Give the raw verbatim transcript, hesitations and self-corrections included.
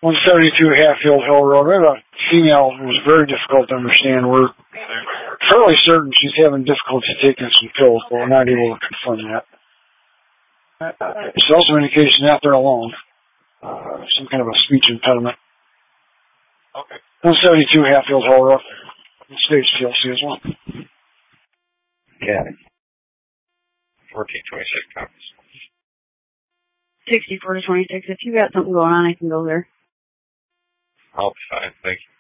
one seventy-two Hatfield Hill Road. We have a female who's very difficult to understand. We're fairly certain she's having difficulty taking some pills, but we're not able to confirm that. There's also indication not there alone. Uh, some kind of a speech impediment. Okay. one seventy-two Hatfield Hill Road. Stage T L C as well. Yeah. fourteen twenty-six copies. sixty-four to twenty-six. If you got something going on, I can go there. I'll be fine. Thank you.